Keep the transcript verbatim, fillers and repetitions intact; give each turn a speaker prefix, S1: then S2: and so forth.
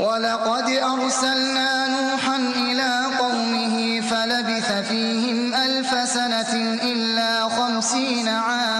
S1: ولقد أرسلنا نوحا إلى قومه فلبث فيهم ألف سنة إلا خمسين عاما